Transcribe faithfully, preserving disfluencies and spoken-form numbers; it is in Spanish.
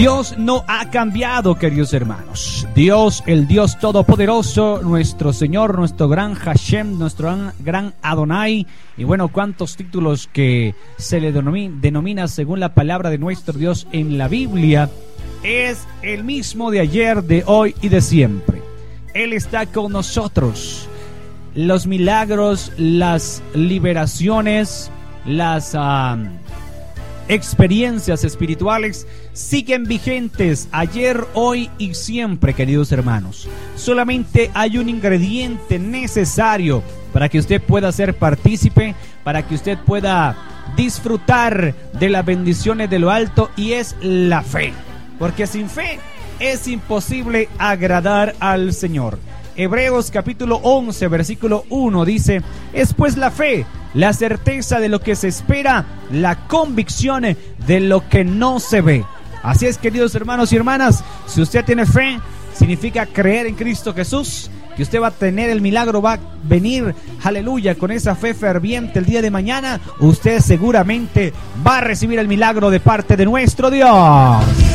Dios no ha cambiado, queridos hermanos. Dios, el Dios Todopoderoso, nuestro Señor, nuestro gran Hashem, nuestro gran, gran Adonai. Y bueno, cuántos títulos que se le denomina, denomina según la palabra de nuestro Dios en la Biblia. Es el mismo de ayer, de hoy y de siempre. Él está con nosotros. Los milagros, las liberaciones, las uh, experiencias espirituales siguen vigentes ayer, hoy y siempre, queridos hermanos. Solamente hay un ingrediente necesario para que usted pueda ser partícipe, para que usted pueda disfrutar de las bendiciones de lo alto, y es la fe. Porque sin fe es imposible agradar al Señor. Hebreos capítulo once, versículo uno dice: es pues la fe, la certeza de lo que se espera, la convicción de lo que no se ve. Así es, queridos hermanos y hermanas, si usted tiene fe, significa creer en Cristo Jesús, que usted va a tener el milagro, va a venir, aleluya, con esa fe ferviente el día de mañana. Usted seguramente va a recibir el milagro de parte de nuestro Dios.